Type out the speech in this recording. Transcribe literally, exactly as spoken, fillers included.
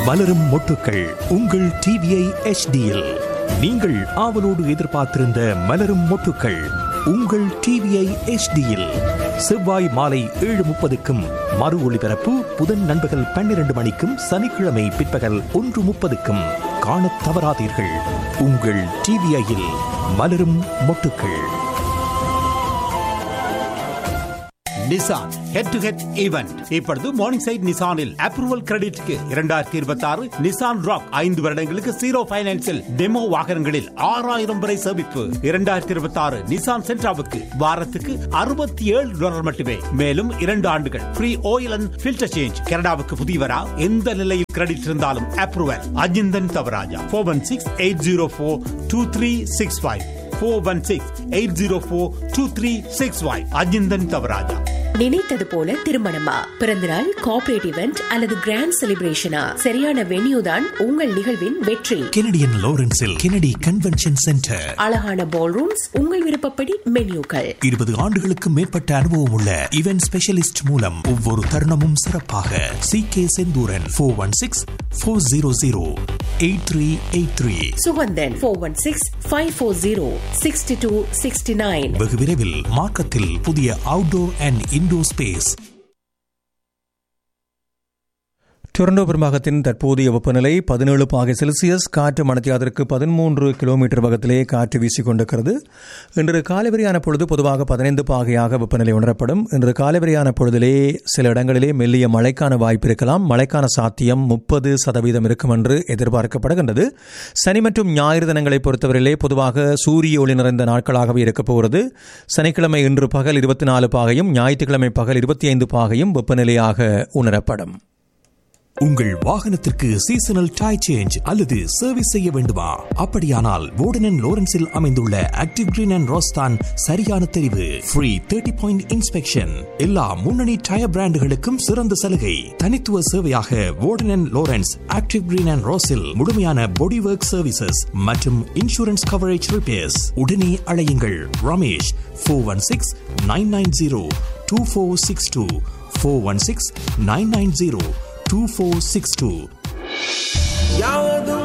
மலரும் மொட்டுக்கள் உங்கள் டிவிஐ எச்டியில். நீங்கள் ஆவலோடு எதிர்பார்த்திருந்த மலரும் மொட்டுக்கள் உங்கள் டிவிஐ எச்டியில் செவ்வாய் மாலை ஏழு முப்பதுக்கும் மறு ஒளிபரப்பு புதன் நண்பகல் பன்னிரண்டு மணிக்கும் சனிக்கிழமை பிற்பகல் ஒன்று முப்பதுக்கும் காணத் தவறாதீர்கள். உங்கள் டிவிஐயில் மலரும் மொட்டுக்கள். Nissan head to head event இப்பொழுது மார்னிங் சைட் நிசானில் அப்ரூவல் கிரெடிட்க்கு இரண்டாயிரத்தி இருபத்தி ஆறு நிசான் ராக் ஐந்து வருடங்களுக்கு ஜீரோ பைனான்சில் டெமோ வாகனங்களில் ஆறாயிரம் வரை சேமிப்பு. இரண்டாயிரத்தி இருபத்தி ஆறு நிசான் சென்ட்ராவுக்கு வாரத்துக்கு அறுபத்தி ஏழு டாலர் மட்டுமே. மேலும் இரண்டு ஆண்டுகள் free oil and filter change. கனடாவுக்கு புதியவரா எந்த நிலையில் கிரெடிட் இருந்தாலும் approval. Ajinthan Thavaraja four one six eight zero four two three six five four one six eight zero four two three six five. Ajinthan Thavaraja. நினைத்தது போல திருமணமா, பிறந்தநாள், கார்ப்பரேட் இவெண்ட் அல்லது கிராண்ட் செலிப்ரேஷனா, சரியான வென்யூ தான் உங்கள் நிகழ்வின் வெற்றி. Canadian லாரன்ஸில் Kennedy convention centre. அழகான பால் ரூம்ஸ், உங்கள் விருப்பப்படி மென்யூக்கள். இருபது ஆண்டுகளுக்கு மேற்பட்ட அனுபவம் உள்ள இவென்ட் ஸ்பெஷலிஸ்ட் மூலம் ஒவ்வொரு தருணமும் சிறப்பாக. C K Senthuran four one six four zero zero eight three eight three. Suganthan four one six five four zero sixty two sixty nine. வெகு விரைவில் மார்க்கத்தில் புதிய outdoor and indoor space. Toronto பெரும்பாகத்தின் தற்போதைய வெப்பநிலை பதினேழு பாகை செல்சியஸ். காற்று மணித்தியாதற்கு பதிமூன்று கிலோமீட்டர் வேகத்திலே காற்று வீசிக்கொண்டிருக்கிறது. இன்று காலைவரியான பொழுது பொதுவாக பதினைந்து பாகையாக வெப்பநிலை உணரப்படும். இன்று காலைவரியான பொழுதிலே சில இடங்களிலே மெல்லிய மழைக்கான வாய்ப்பு இருக்கலாம். மழைக்கான சாத்தியம் முப்பது சதவீதம் இருக்கும் என்று எதிர்பார்க்கப்படுகின்றது. சனி மற்றும் ஞாயிறு தினங்களை பொறுத்தவரையிலே பொதுவாக சூரிய ஒளி நிறைந்த நாட்களாகவே இருக்கப் போகிறது. சனிக்கிழமை இன்று பகல் இருபத்தி நாலு பாகையும் ஞாயிற்றுக்கிழமை பகல் இருபத்தி ஐந்து பாகையும் வெப்பநிலையாக உணரப்படும். உங்கள் வாகனத்திற்கு சீசனல் டை சேஞ்ச் அல்லது சர்வீஸ் செய்ய வேண்டுமா? அப்படியானால் வோர்டன் அண்ட் லோரன்ஸில் அமைந்துள்ள ஆக்டிவ் கிரீன் அண்ட் ரோஸ் தான் சரியான தெரிவு. Free thirty point inspection. எல்லா முன்னணி டயர் பிராண்டுகளுக்கும் சிறந்த சலுகை. தனித்துவ சேவையாக வோர்டன் and Lawrence active green and ரோஸில் முழுமையான பாடி ஒர்க் சர்வீசஸ் மற்றும் இன்சூரன்ஸ் கவரேஜ் ரிப்பேர்ஸ். உடனே அழையுங்கள் Ramesh four one six nine nine zero two four six two four one six nine nine zero two four six two.